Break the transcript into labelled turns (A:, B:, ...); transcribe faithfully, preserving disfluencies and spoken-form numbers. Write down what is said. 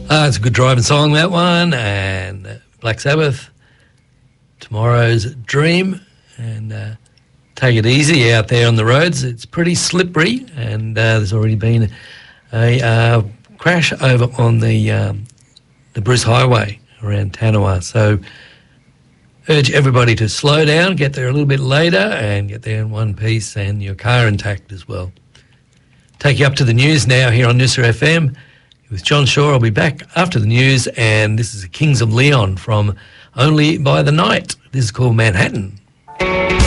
A: Uh, it's a good driving song, that one, and uh, Black Sabbath, Tomorrow's Dream, and uh, take it easy out there on the roads. It's pretty slippery, and uh, there's already been a uh, crash over on the um, the Bruce Highway around Tanawa. So urge everybody to slow down, get there a little bit later, and get there in one piece, and your car intact as well. Take you up to the news now here on Noosa F M. With John Shaw. I'll be back after the news, and this is the Kings of Leon from Only by the Night. This is called Manhattan.